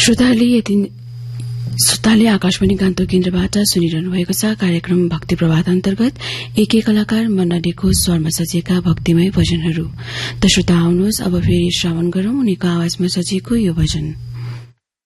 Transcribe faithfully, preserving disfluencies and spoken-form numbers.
श्रोताले यति श्रोताले आकाशवाणी गान्तोक केन्द्रबाट सुनिरहनु भएको छ कार्यक्रम भक्ति प्रभात अन्तर्गत एकै कलाकार मन्नाडेको स्वरमा सजिएका भक्तिमय भजनहरू। त श्रोता आउनुहोस् अब फेरि श्रवण गरौं उनीको आवाजमा सजिएको यो भजन।